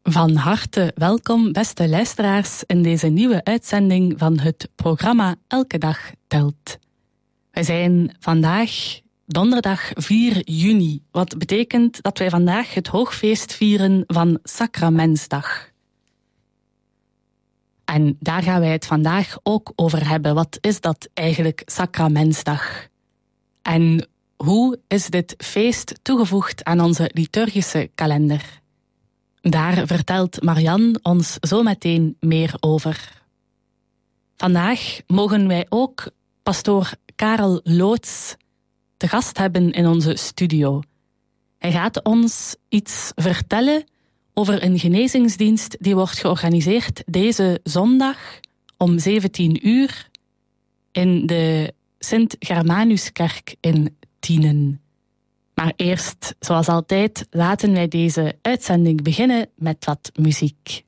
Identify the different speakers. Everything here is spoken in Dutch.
Speaker 1: Van harte welkom, beste luisteraars, in deze nieuwe uitzending van het programma Elke Dag Telt. We zijn vandaag donderdag 4 juni, wat betekent dat wij vandaag het hoogfeest vieren van Sacramentsdag. En daar gaan wij het vandaag ook over hebben. Wat is dat eigenlijk, Sacramentsdag? En hoe is dit feest toegevoegd aan onze liturgische kalender? Daar vertelt Marianne ons zo meteen meer over. Vandaag mogen wij ook pastoor Karel Loots te gast hebben in onze studio. Hij gaat ons iets vertellen over een genezingsdienst die wordt georganiseerd deze zondag om 17 uur in de Sint-Germanuskerk in Tienen. Maar eerst, zoals altijd, laten wij deze uitzending beginnen met wat muziek.